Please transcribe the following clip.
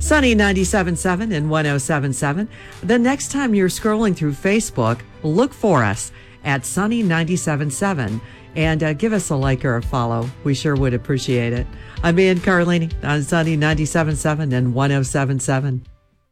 Sunny 97.7 and 107.7. The next time you're scrolling through Facebook, look for us at Sunny 97.7 and give us a like or a follow. We sure would appreciate it. I'm Ann Carlini on Sunny 97.7 and 107.7.